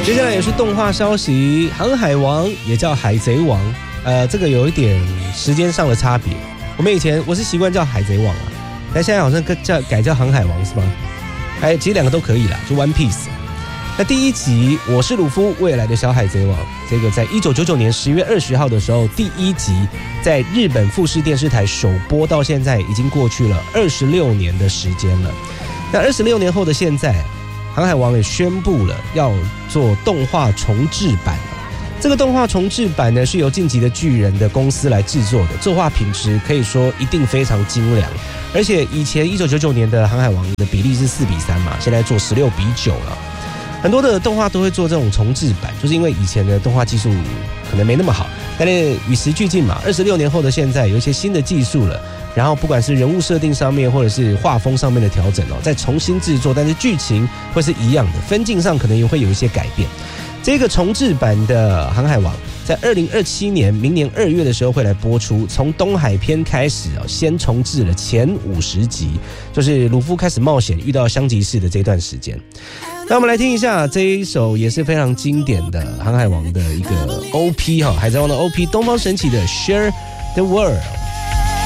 接下来也是动画消息，《航海王》也叫《海贼王》，这个有一点时间上的差别。我是习惯叫《海贼王》啊，但现在好像改叫《航海王》是吗？其实两个都可以啦，就 One Piece。那第一集《我是鲁夫，未来的小海贼王》，这个在1999年10月20号的时候，第一集在日本富士电视台首播，到现在已经过去了26年的时间了。那26年后的现在，航海王也宣布了要做动画重制版。这个动画重制版呢，是由晋级的巨人的公司来制作的，作画品质可以说一定非常精良。而且以前1999年的航海王的比例是4:3嘛，现在做16:9了。很多的动画都会做这种重制版，就是因为以前的动画技术可能没那么好，但是与时俱进嘛，26年后的现在有一些新的技术了，然后不管是人物设定上面或者是画风上面的调整再重新制作，但是剧情会是一样的，分镜上可能也会有一些改变。这个重制版的航海王在2027年明年2月的时候会来播出，从东海篇开始先重制了前50集，就是鲁夫开始冒险遇到香吉士的这段时间。那我们来听一下这一首也是非常经典的航海王的一个 OP 海贼王的 OP， 东方神起的 Share the World。